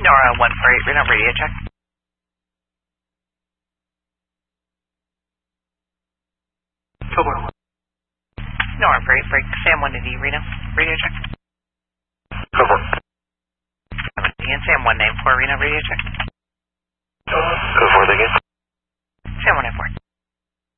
Nora 148, Reno, radio check. Nora 48, break. Sam 180, Reno, radio check. Again, Sam 194, Reno, radio check. Go for it again. Sam 194.